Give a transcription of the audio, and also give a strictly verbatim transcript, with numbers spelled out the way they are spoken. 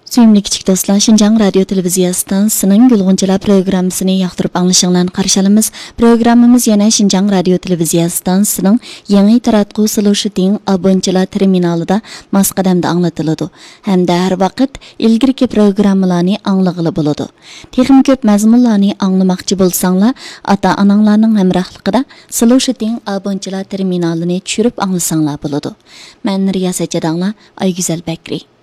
Suyumli kichik do'stlar, Şinjan radio televiziya stansiyasining Gulg'unchalar programmasini yoqtirib anglashingizni qarshi olamiz. Programmamiz yana Şinjan radio televiziya stansiyasining yangi taratquv solution abonchilar terminalida masqadamda anglatiladi. Hamda har vaqt ilgirki programmalarni anglag'ili bo'ladi. Texnik ko'p mazmunlarni anglamoqchi bo'lsanglar, ota-onanglarning hamrohligida solution abonchilar terminalini tushirib anglasanglar bo'ladi. Men Riyosat Jadanglar, Ayguzal Bakri.